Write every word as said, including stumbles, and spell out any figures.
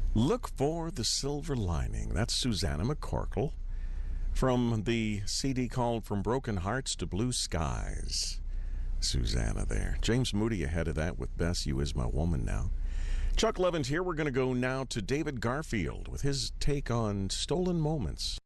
Look for the silver lining. That's Susanna McCorkle from the C D called From Broken Hearts to Blue Skies. Susanna there. James Moody ahead of that with Bess, You Is My Woman Now. Chuck Levin's here. We're going to go now to David Garfield with his take on stolen moments.